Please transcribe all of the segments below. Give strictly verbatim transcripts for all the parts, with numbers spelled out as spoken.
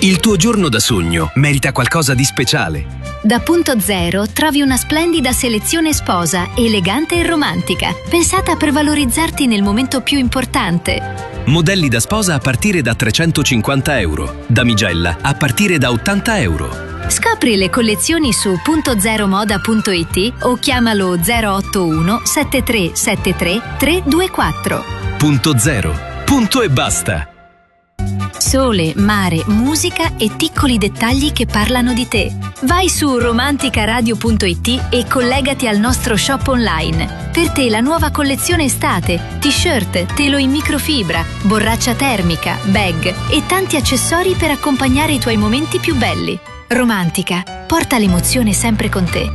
Il tuo giorno da sogno merita qualcosa di speciale. Da Punto Zero trovi una splendida selezione sposa, elegante e romantica, pensata per valorizzarti nel momento più importante. Modelli da sposa a partire da trecentocinquanta euro, damigella a partire da ottanta euro. Scopri le collezioni su punto zero moda punto it o chiamalo zero otto uno sette tre sette tre tre due quattro. Punto Zero. Punto e basta. Sole, mare, musica e piccoli dettagli che parlano di te. Vai su romanticaradio punto it e collegati al nostro shop online. Per te la nuova collezione estate, t-shirt, telo in microfibra, borraccia termica, bag e tanti accessori per accompagnare i tuoi momenti più belli. Romantica, porta l'emozione sempre con te.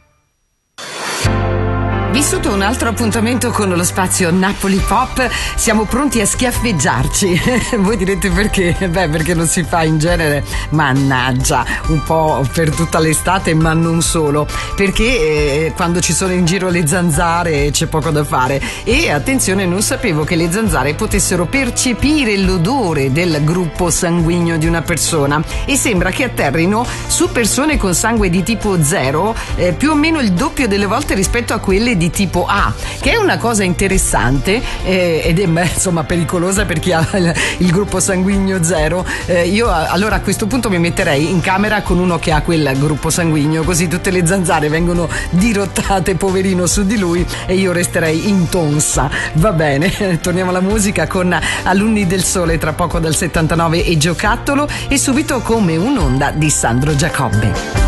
Vissuto un altro appuntamento con lo spazio Napoli Pop, siamo pronti a schiaffeggiarci. Voi direte perché? Beh, perché non si fa in genere, mannaggia, un po' per tutta l'estate, ma non solo, perché eh, quando ci sono in giro le zanzare c'è poco da fare. E attenzione, non sapevo che le zanzare potessero percepire l'odore del gruppo sanguigno di una persona, e sembra che atterrino su persone con sangue di tipo zero eh, più o meno il doppio delle volte rispetto a quelle di tipo A, che è una cosa interessante eh, ed è insomma pericolosa per chi ha il, il gruppo sanguigno zero. Eh, io allora a questo punto mi metterei in camera con uno che ha quel gruppo sanguigno, così tutte le zanzare vengono dirottate poverino su di lui e io resterei intonsa. Va bene, torniamo alla musica con Alunni del Sole, tra poco dal settantanove e Giocattolo, e subito Come un'onda di Sandro Giacobbe.